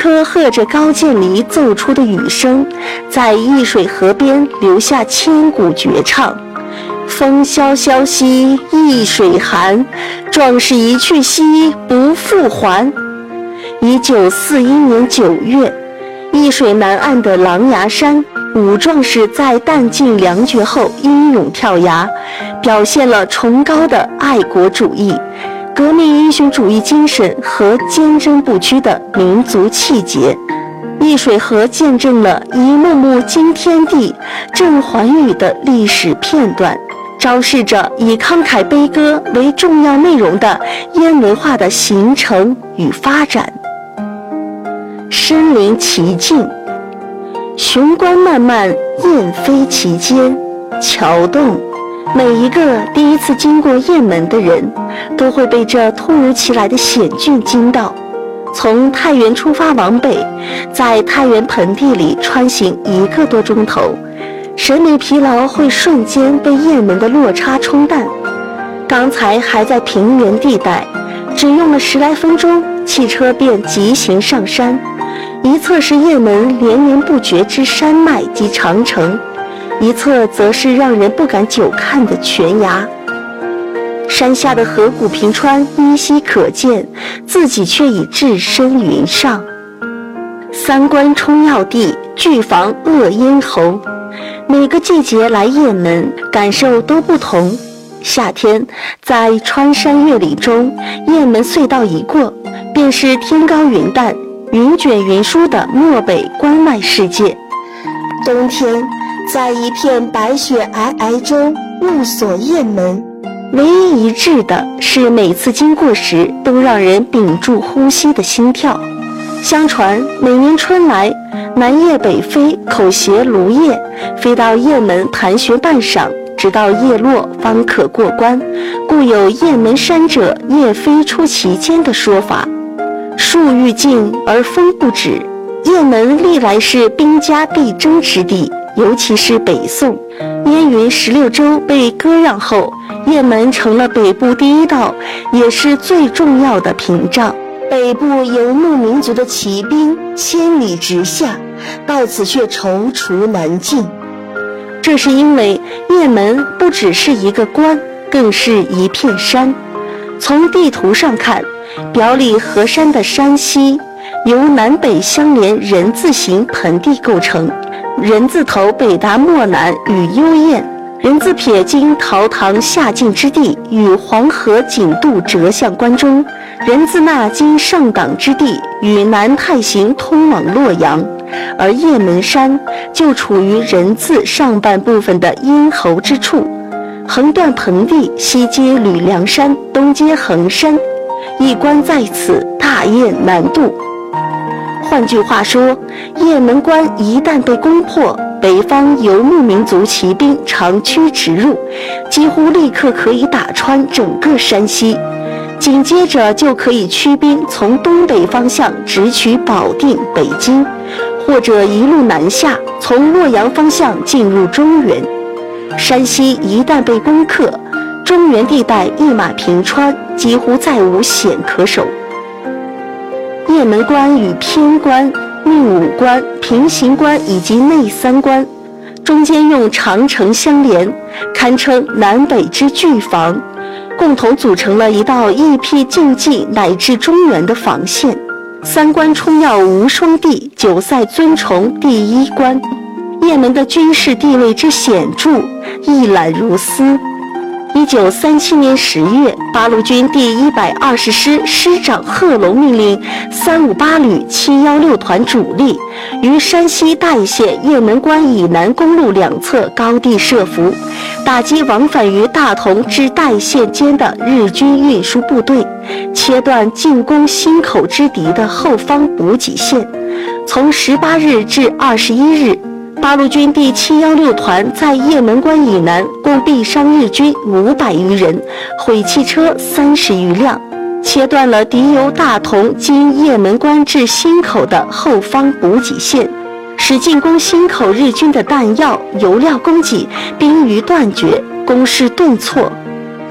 颗和着高渐离奏出的雨声，在易水河边留下千古绝唱。风萧萧兮易水寒，壮士一去兮不复还。1941年9月，易水南岸的狼牙山，武壮士在弹尽粮绝后英勇跳崖，表现了崇高的爱国主义、革命英雄主义精神和坚贞不屈的民族气节。易水河见证了一幕幕惊天地、震寰宇的历史片段，昭示着以慷慨悲歌为重要内容的燕文化的形成与发展。身临其境，雄关漫漫，燕飞其间，桥动。每一个第一次经过雁门的人，都会被这突如其来的险峻惊到。从太原出发往北，在太原盆地里穿行1个多钟头，审美疲劳会瞬间被雁门的落差冲淡。刚才还在平原地带，只用了10来分钟，汽车便急行上山。一侧是雁门连绵不绝之山脉及长城，一侧则是让人不敢久看的悬崖。山下的河谷平川依稀可见，自己却已置身云上。3关冲要地，拒防恶咽喉。每个季节来雁门，感受都不同。夏天在穿山越岭中，雁门隧道一过，便是天高云淡、云卷云舒的漠北关外世界。冬天在一片白雪皑皑中入所雁门，唯一一致的是每次经过时都让人屏住呼吸的心跳。相传每年春来，南叶北飞，口携芦叶，飞到雁门盘旋半晌，直到叶落方可过关，故有雁门山者叶飞出其间的说法。树欲静而风不止，雁门历来是兵家必争之地，尤其是北宋燕云16州被割让后，雁门成了北部第一道，也是最重要的屏障。北部游牧民族的骑兵千里直下，到此却踌躇难进。这是因为雁门不只是一个关，更是一片山。从地图上看，表里河山的山溪由南北相连人字形盆地构成，人字头北达漠南与幽燕，人字撇经陶唐下境之地与黄河井渡折向关中，人字捺经上党之地与南太行通往洛阳，而雁门山就处于人字上半部分的咽喉之处，横断盆地，西接吕梁山，东接衡山，一关在此，大雁难渡。换句话说，雁门关一旦被攻破，北方游牧民族骑兵长驱直入，几乎立刻可以打穿整个山西，紧接着就可以驱兵从东北方向直取保定、北京，或者一路南下，从洛阳方向进入中原。山西一旦被攻克，中原地带一马平川，几乎再无险可守。雁门关与偏关、命武关、平型关以及内三关中间用长城相连，堪称南北之巨防，共同组成了一道义僻竞技乃至中原的防线。3关冲要无双地，久塞尊崇第1关。雁门的军事地位之显著，一览如丝。1937年10月，八路军第120师师长贺龙命令358旅716团主力于山西代县雁门关以南公路2侧高地设伏，打击往返于大同至代县间的日军运输部队，切断进攻新口之敌的后方补给线。从18日至21日，八路军第716团在雁门关以南共毙伤日军500余人，毁汽车30余辆，切断了敌由大同经雁门关至新口的后方补给线，使进攻新口日军的弹药、油料供给濒于断绝，攻势顿挫。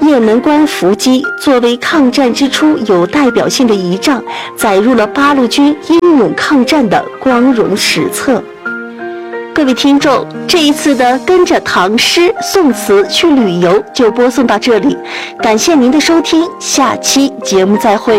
雁门关伏击作为抗战之初有代表性的仪仗，载入了八路军英勇抗战的光荣史册。各位听众，这一次的跟着唐诗宋词去旅游就播送到这里，感谢您的收听，下期节目再会。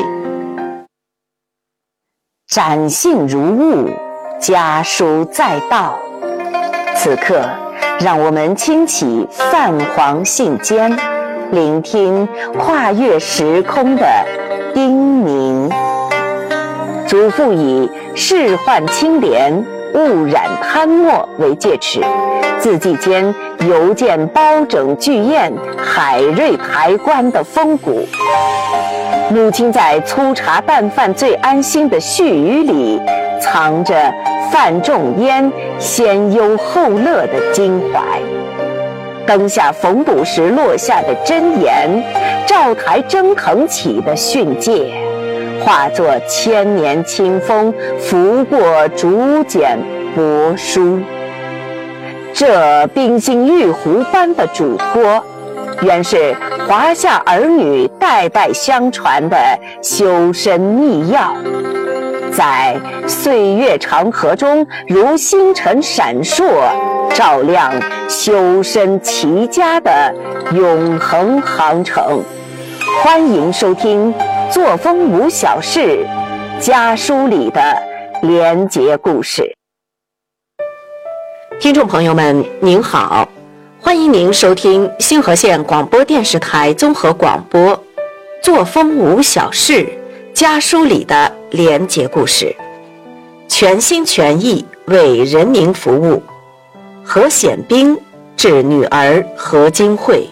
展信如晤，家书在道。此刻，让我们轻启泛黄信笺，聆听跨越时空的叮咛。嘱咐以仕宦清廉，勿染贪墨为戒尺，字迹间犹见包拯巨宴、海瑞抬棺的风骨。母亲在粗茶淡饭最安心的絮语里，藏着范仲淹先忧后乐的襟怀。灯下缝补时落下的箴言，灶台蒸腾起的训诫，化作千年清风拂过竹简帛书。这冰心玉壶般的嘱托，原是华夏儿女代代相传的修身秘药，在岁月长河中如星辰闪烁，照亮修身齐家的永恒航程。欢迎收听作风无小事家书里的连结故事。 听众朋友们您好，欢迎您收听星河县广播电视台综合广播作风无小事家书里的连结故事。全心全意为人民服务，何显兵致女儿何金慧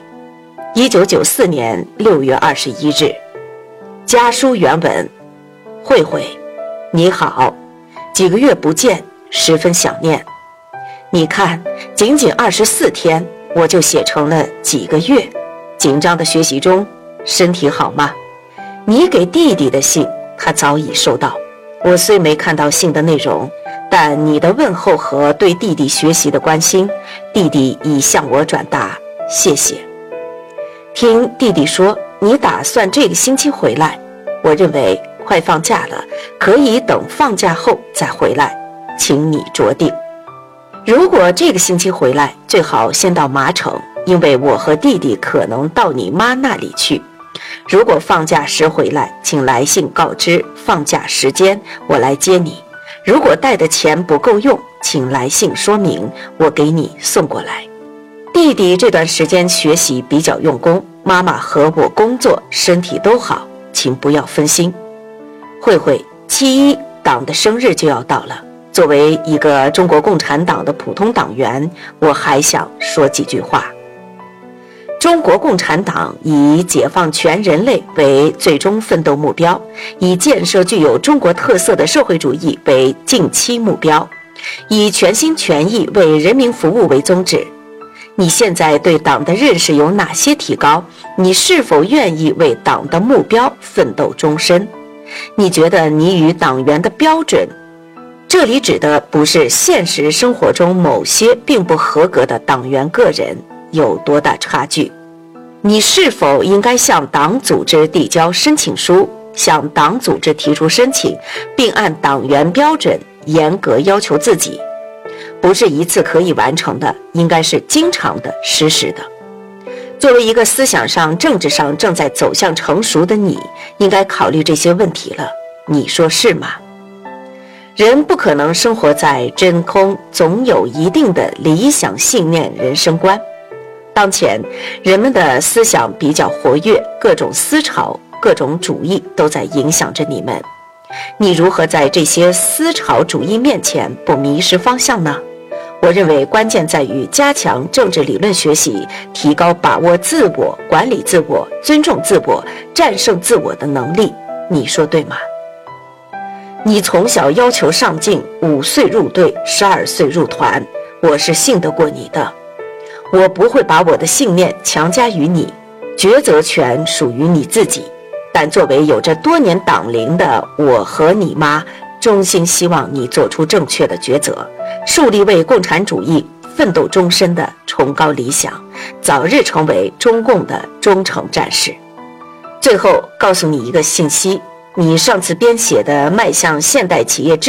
，1994年6月21日。家书原文：慧慧，你好，几个月不见，十分想念。你看，仅仅24天，我就写成了几个月。紧张的学习中，身体好吗？你给弟弟的信，他早已收到。我虽没看到信的内容，但你的问候和对弟弟学习的关心，弟弟已向我转达，谢谢。听弟弟说，你打算这个星期回来，我认为快放假了，可以等放假后再回来，请你酌定。如果这个星期回来，最好先到麻城，因为我和弟弟可能到你妈那里去。如果放假时回来，请来信告知放假时间，我来接你。如果带的钱不够用，请来信说明，我给你送过来。弟弟这段时间学习比较用功，妈妈和我工作身体都好，请不要分心。慧慧，7·1党的生日就要到了，作为一个中国共产党的普通党员，我还想说几句话。中国共产党以解放全人类为最终奋斗目标，以建设具有中国特色的社会主义为近期目标，以全心全意为人民服务为宗旨。你现在对党的认识有哪些提高？你是否愿意为党的目标奋斗终身？你觉得你与党员的标准，这里指的不是现实生活中某些并不合格的党员个人，有多大差距？你是否应该向党组织递交申请书，向党组织提出申请，并按党员标准严格要求自己？不是一次可以完成的，应该是经常的、实时的。作为一个思想上、政治上正在走向成熟的你，应该考虑这些问题了。你说是吗？人不可能生活在真空，总有一定的理想信念、人生观。当前人们的思想比较活跃，各种思潮、各种主义都在影响着你们。你如何在这些思潮主义面前不迷失方向呢？我认为关键在于加强政治理论学习，提高把握自我、管理自我、尊重自我、战胜自我的能力。你说对吗？你从小要求上进，5岁入队，12岁入团，我是信得过你的。我不会把我的信念强加于你，抉择权属于你自己。但作为有着多年党龄的我和你妈，衷心希望你做出正确的抉择，树立为共产主义奋斗终身的崇高理想，早日成为中共的忠诚战士。最后告诉你一个信息，你上次编写的迈向现代企业制